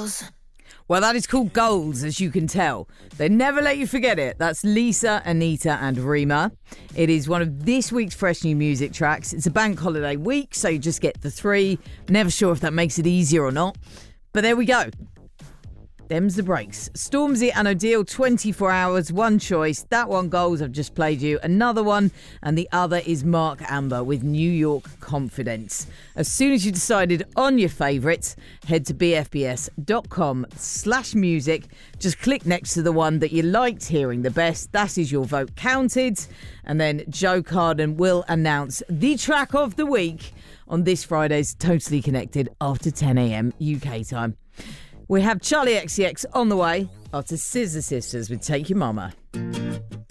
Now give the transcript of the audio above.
goals. Well, that is called Goals, as you can tell. They never let you forget it. That's Lisa, Anita and Rima. It is one of this week's fresh new music tracks. It's a bank holiday week, so you just get the three. Never sure if that makes it easier or not. But there we go. Them's the breaks. Stormzy and Odile, 24 hours, one choice. That one, Goals, I've just played you. Another one, and the other is Mark Amber with New York Confidence. As soon as you decided on your favourites, head to bfbs.com/music. Just click next to the one that you liked hearing the best. That is your vote counted. And then Joe Carden will announce the track of the week on this Friday's Totally Connected after 10 a.m. UK time. We have Charlie XCX on the way after Scissor Sisters with Take Your Mama.